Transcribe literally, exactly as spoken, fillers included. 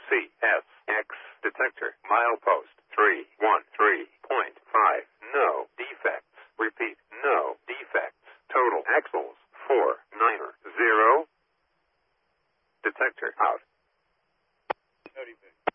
C S X detector milepost three one three point five. No defects. Repeat, no defects. Total axles four nine zero. Detector out.